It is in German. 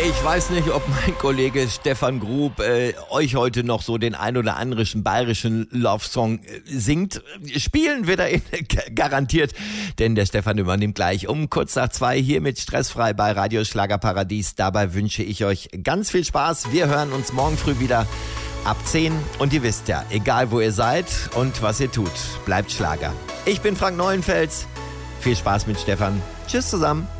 Ich weiß nicht, ob mein Kollege Stefan Grub euch heute noch so den ein oder anderen bayerischen Love-Song singt. Spielen wird er ihn garantiert, denn der Stefan übernimmt gleich um kurz nach 2 hier mit Stressfrei bei Radio Schlagerparadies. Dabei wünsche ich euch ganz viel Spaß. Wir hören uns morgen früh wieder ab 10. Und ihr wisst ja, egal wo ihr seid und was ihr tut, bleibt Schlager. Ich bin Frank Neuenfels. Viel Spaß mit Stefan. Tschüss zusammen.